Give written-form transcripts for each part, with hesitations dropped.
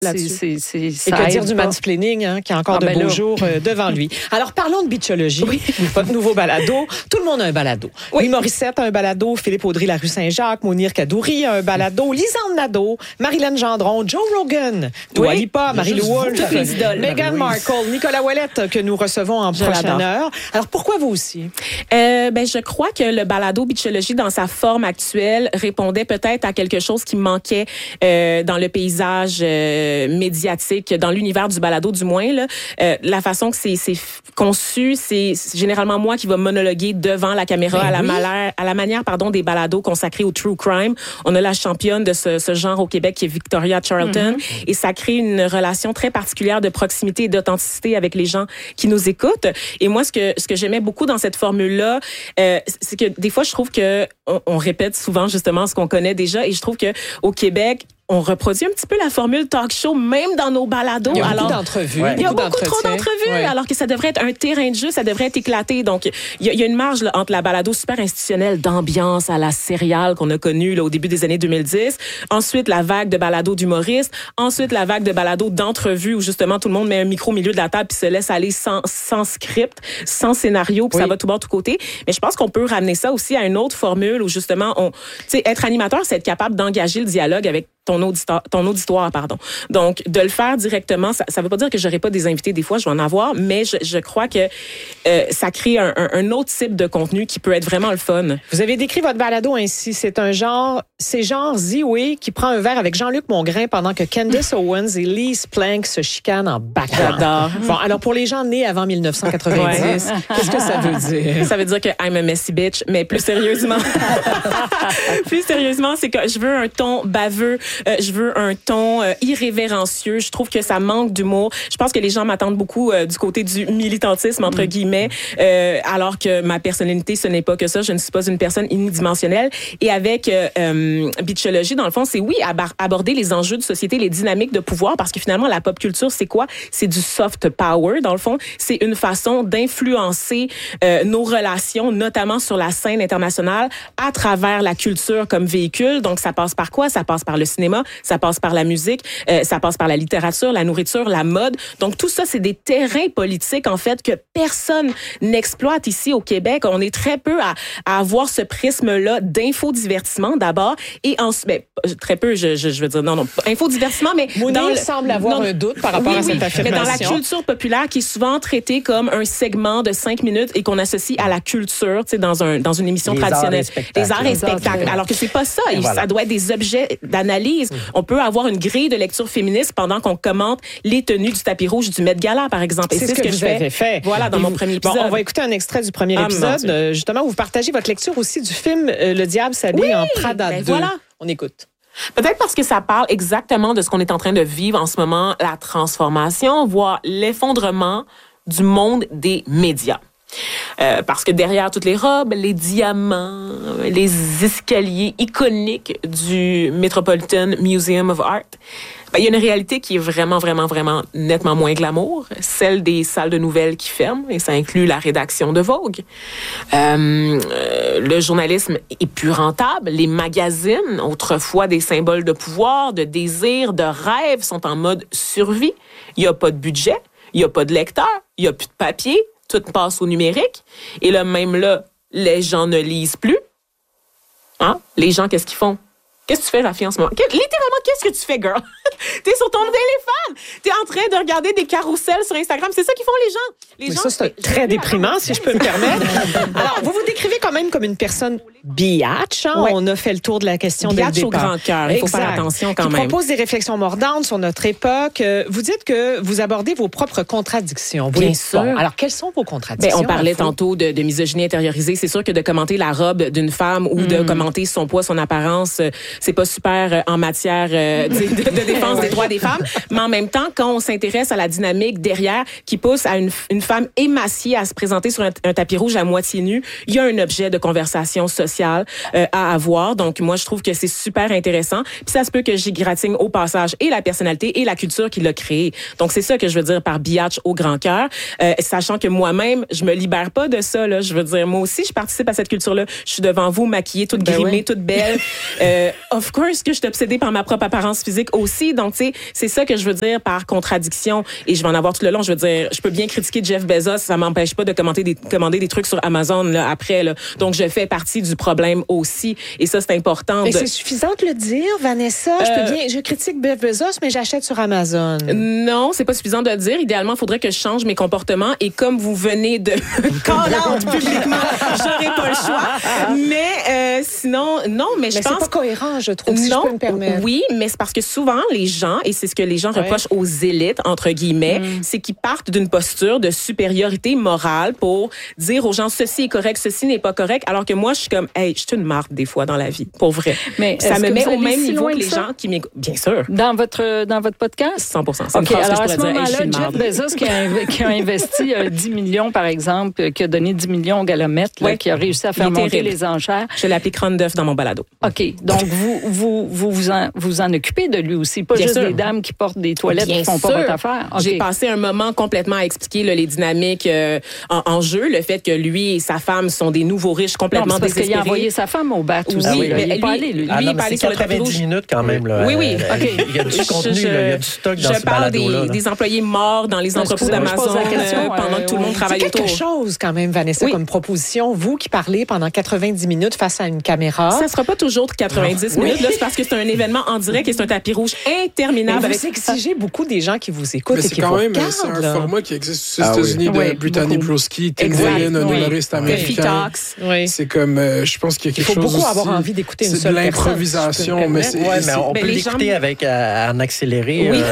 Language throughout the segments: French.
là-dessus. Et que dire du mansplaining, qui a encore de beaux jours devant lui. Alors, parlons de Beachologie, votre nouveau balado. Tout le monde a un balado. Oui. Louis Morissette a un balado, Philippe Audry, La Rue Saint-Jacques, Mounir Kadouri a un balado, Lisanne Nadeau, Marilyn Gendron, Joe Rogan, Dua Lipa, Marie-Lou Wolfe, Meghan Markle, Nicolas Ouellette, que nous recevons en prochaine heure. Alors, pourquoi vous aussi? Je crois que le balado Beachologie, dans sa forme actuelle, répondait peut-être à quelque chose qui manquait dans le paysage médiatique, dans l'univers du balado du moins. Là. La façon que c'est conçu, c'est généralement moi qui va monologuer devant la caméra à la manière des balados consacrés au true crime. On a la championne de ce genre au Québec qui est Victoria Charlton et ça crée une relation très particulière de proximité et d'authenticité avec les gens qui nous écoutent. Et moi, ce que j'aimais beaucoup dans cette formule-là, c'est que des fois, je trouve que on répète souvent justement ce qu'on connaît déjà et je trouve que au Québec, on reproduit un petit peu la formule talk show, même dans nos balados. Il y a beaucoup d'entrevues. Il y a beaucoup trop d'entrevues, alors que ça devrait être un terrain de jeu, ça devrait être éclaté. Donc, il y a une marge là, entre la balado super institutionnelle d'ambiance à la sériale qu'on a connue là, au début des années 2010. Ensuite, la vague de balado d'humoristes. Ensuite, la vague de balado d'entrevues où justement tout le monde met un micro au milieu de la table puis se laisse aller sans script, sans scénario, puis ça va tout bord, tout côté. Mais je pense qu'on peut ramener ça aussi à une autre formule où justement, être animateur, c'est être capable d'engager le dialogue avec ton auditoire, pardon. Donc, de le faire directement, ça veut pas dire que j'aurai pas des invités des fois, je vais en avoir, mais je crois que ça crée un autre type de contenu qui peut être vraiment le fun. Vous avez décrit votre balado ainsi, c'est genre Ziwe qui prend un verre avec Jean-Luc Mongrain pendant que Candace Owens et Lise Plank se chicanent en background. J'adore. Bon, alors pour les gens nés avant 1990, qu'est-ce que ça veut dire? Ça veut dire que I'm a messy bitch, mais plus sérieusement, c'est que je veux un ton baveux, je veux un ton irrévérencieux. Je trouve que ça manque d'humour. Je pense que les gens m'attendent beaucoup du côté du militantisme, entre guillemets, alors que ma personnalité, ce n'est pas que ça. Je ne suis pas une personne unidimensionnelle. Et avec Beachologie, dans le fond, c'est aborder les enjeux de société, les dynamiques de pouvoir, parce que finalement, la pop culture, c'est quoi? C'est du soft power, dans le fond. C'est une façon d'influencer nos relations, notamment sur la scène internationale, à travers la culture comme véhicule. Donc, ça passe par quoi? Ça passe par le cinéma, ça passe par la musique, ça passe par la littérature, la nourriture, la mode. Donc, tout ça, c'est des terrains politiques, en fait, que personne n'exploite ici au Québec. On est très peu à avoir ce prisme-là d'infodivertissement, d'abord, et ensuite, très peu, je veux dire, non, infodivertissement, mais Mounir semble avoir un doute par rapport à cette affirmation. Mais dans la culture populaire, qui est souvent traitée comme un segment de 5 minutes et qu'on associe à la culture, tu sais, dans une émission traditionnelle. Les arts et spectacles. Alors que c'est pas ça. Ça doit être des objets d'analyse. On peut avoir une grille de lecture féministe pendant qu'on commente les tenues du tapis rouge du Met Gala, par exemple. Et c'est ce que vous avez fait. Voilà, dans mon premier épisode. Bon, on va écouter un extrait du premier épisode, justement, où vous partagez votre lecture aussi du film Le Diable s'habille en Prada 2. Voilà. On écoute. Peut-être parce que ça parle exactement de ce qu'on est en train de vivre en ce moment, la transformation, voire l'effondrement du monde des médias. Parce que derrière toutes les robes, les diamants, les escaliers iconiques du Metropolitan Museum of Art, il y a une réalité qui est vraiment, vraiment, vraiment nettement moins glamour, celle des salles de nouvelles qui ferment, et ça inclut la rédaction de Vogue. Le journalisme est plus rentable. Les magazines, autrefois des symboles de pouvoir, de désir, de rêve, sont en mode survie. Il n'y a pas de budget, il n'y a pas de lecteur, il n'y a plus de papier, tout passe au numérique. Et là, même là, les gens ne lisent plus. Hein? Les gens, qu'est-ce qu'ils font? Qu'est-ce que tu fais, Rafi, en ce moment? Littéralement, qu'est-ce que tu fais, girl? T'es sur ton téléphone. T'es en train de regarder des carousels sur Instagram. C'est ça qu'ils font, les gens. Les gens, ça, c'est très déprimant, si je peux me permettre. Alors, vous vous décrivez quand même comme une personne biatch. Hein? Ouais. On a fait le tour de la question dès le départ. Biatch au grand cœur. Il faut faire attention quand même. Qui propose des réflexions mordantes sur notre époque. Vous dites que vous abordez vos propres contradictions. Bien sûr. Bon, alors, quelles sont vos contradictions? On parlait tantôt de misogynie intériorisée. C'est sûr que de commenter la robe d'une femme ou de commenter son poids, son apparence, c'est pas super en matière de défense des droits des femmes. Mais en même temps, quand quand on s'intéresse à la dynamique derrière qui pousse à une femme émaciée à se présenter sur un tapis rouge à moitié nu, il y a un objet de conversation sociale à avoir. Donc, moi, je trouve que c'est super intéressant. Puis ça se peut que j'y gratigne au passage et la personnalité et la culture qui l'a créé. Donc, c'est ça que je veux dire par biatch au grand cœur. Sachant que moi-même, je me libère pas de ça, là. Je veux dire, moi aussi, je participe à cette culture-là. Je suis devant vous, maquillée, toute grimée, toute belle. Of course que je suis obsédée par ma propre apparence physique aussi. Donc, tu sais, c'est ça que je veux dire par contradiction. Et je vais en avoir tout le long. Je veux dire, je peux bien critiquer Jeff Bezos. Ça m'empêche pas de commander des trucs sur Amazon, là, après, là. Donc, je fais partie du problème aussi. Et ça, c'est important. Mais c'est suffisant de le dire, Vanessa. Je critique Jeff Bezos, mais j'achète sur Amazon. Non, c'est pas suffisant de le dire. Idéalement, il faudrait que je change mes comportements. Et comme vous venez de call out publiquement, j'aurais pas le choix. Mais sinon, non, mais je pense... c'est pas cohérent, je trouve, si je peux me permettre. Oui, mais c'est parce que souvent, les gens, et c'est ce que les gens reprochent aux élites, entre guillemets, c'est qu'ils partent d'une posture de supériorité morale pour dire aux gens, ceci est correct, ceci n'est pas correct, alors que moi, je suis comme, hey, je suis une marde des fois dans la vie, pour vrai. Mais ça me met au même niveau que les gens qui m'écoutent. Bien sûr. Dans votre podcast? 100%. C'est OK, alors à ce moment-là, Jeff Bezos qui a investi 10 millions, par exemple, qui a donné 10 millions au Galomètre, là, qui a réussi à faire monter les enchères. Je l'applique crâne d'œuf dans mon balado. OK, donc vous en occupez de lui aussi, pas juste des dames qui portent des toilettes qui font pas votre affaire. Okay. J'ai passé un moment complètement à expliquer les dynamiques en jeu, le fait que lui et sa femme sont des nouveaux riches complètement désespérés. Parce qu'il a envoyé sa femme au bat aussi. Oui, mais il n'est pas allé, lui. Il n'est pas allé sur le tapis rouge. 90 minutes quand même. Là. Oui. OK. Il y a du contenu, il y a du stock dans ce balado-là. Je parle des employés morts dans les entrepôts d'Amazon pendant que tout le monde travaille autour. C'est quelque chose quand même, Vanessa, comme proposition. Vous qui parlez pendant 90 minutes face à une caméra. Ça ne sera pas toujours 90 minutes. Là, c'est parce que c'est un événement en direct et c'est un tapis rouge interminable. Vous exigez beaucoup des gens qui vous écoutent et qui vous regardent. C'est un format qui existe aux États-Unis de Brittany Broski, Tim Dillon, un humoriste américain. C'est comme, je pense qu'il y a quelque chose. Il faut beaucoup avoir envie d'écouter une seule personne. C'est de l'improvisation, mais on peut l'écouter avec en accéléré. Oui,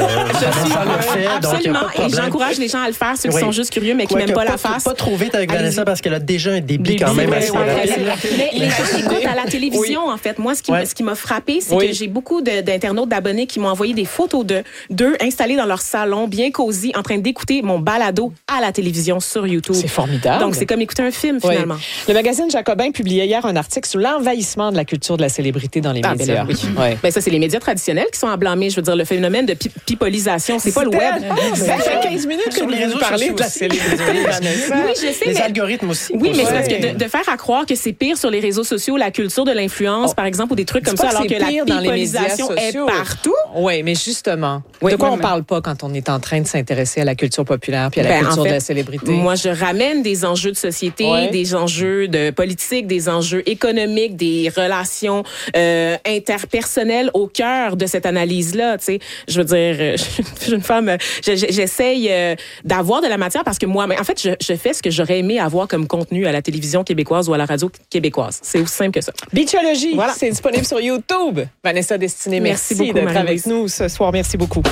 absolument. Et j'encourage les gens à le faire, ceux qui sont juste curieux mais qui n'aiment pas la face. Pas trop vite avec Vanessa parce qu'elle a déjà un débit quand même assez rapide. Mais les gens écoutent à la télévision, en fait. Moi, ce qui m'a frappé, c'est que j'ai beaucoup d'internautes, d'abonnés qui m'ont envoyé des photos d'eux installés dans leur salon, bien cosy, en train d'écouter mon balado à la télévision sur YouTube. C'est formidable. Donc, c'est comme écouter un film, finalement. Le magazine Jacobin publiait hier un article sur l'envahissement de la culture de la célébrité dans les médias. Ben ça, c'est les médias traditionnels qui sont à blâmer. Je veux dire, le phénomène de pipolisation, c'est pas le web. Ça fait 15 minutes que vous parlez de la célébrité. Oui, je sais. Les algorithmes aussi. Oui, mais c'est parce que de faire à croire que c'est pire sur les réseaux sociaux, la culture de l'influence, par exemple, ou des trucs comme ça, alors que la pipolisation est partout. Oui, mais justement, de quoi on parle pas quand on est en train de s'intéresser à la culture populaire puis à la culture de la célébrité? Moi, je ramène des enjeux de société, des enjeux de politique, des enjeux économiques, des relations interpersonnelles au cœur de cette analyse-là. Tu sais, je veux dire, je suis une femme, j'essaye d'avoir de la matière parce que moi, en fait, je fais ce que j'aurais aimé avoir comme contenu à la télévision québécoise ou à la radio québécoise. C'est aussi simple que ça. Beachologie, c'est disponible sur YouTube. Vanessa Destinée, merci beaucoup d'être avec nous ce soir. Merci beaucoup.